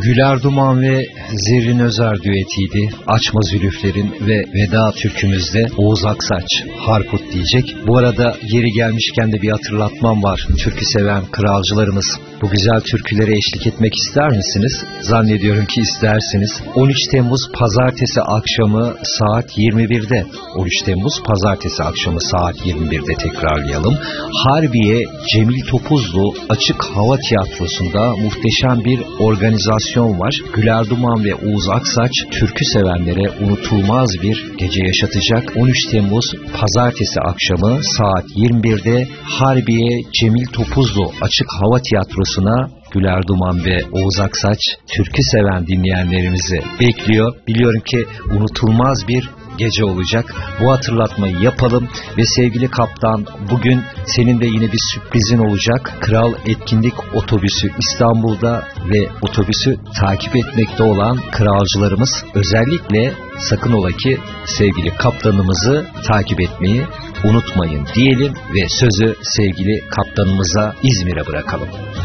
Güler Duman ve Zerrin Özer düetiydi. Açma Zülüfler'in ve veda türkümüzde Oğuz Aksaç Harput diyecek. Bu arada yeri gelmişken de bir hatırlatmam var. Türkü seven kralcılarımız, bu güzel türkülere eşlik etmek ister misiniz? Zannediyorum ki istersiniz. 13 Temmuz Pazartesi akşamı saat 21'de. 13 Temmuz Pazartesi akşamı saat 21'de tekrarlayalım. Harbiye Cemil Topuzlu Açık Hava Tiyatrosu'nda muhteşem bir organizasyon var. Güler Duman ve Oğuz Aksaç türkü sevenlere unutulmaz bir gece yaşatacak. 13 Temmuz Pazartesi akşamı saat 21'de Harbiye Cemil Topuzlu Açık Hava Tiyatrosu'na Güler Duman ve Oğuz Aksaç türkü seven dinleyenlerimizi bekliyor. Biliyorum ki unutulmaz bir gece olacak. Bu hatırlatmayı yapalım ve sevgili kaptan, bugün senin de yine bir sürprizin olacak. Kral Etkinlik Otobüsü İstanbul'da ve otobüsü takip etmekte olan kralcılarımız özellikle sakın ola ki sevgili kaptanımızı takip etmeyi unutmayın diyelim ve sözü sevgili kaptanımıza İzmir'e bırakalım.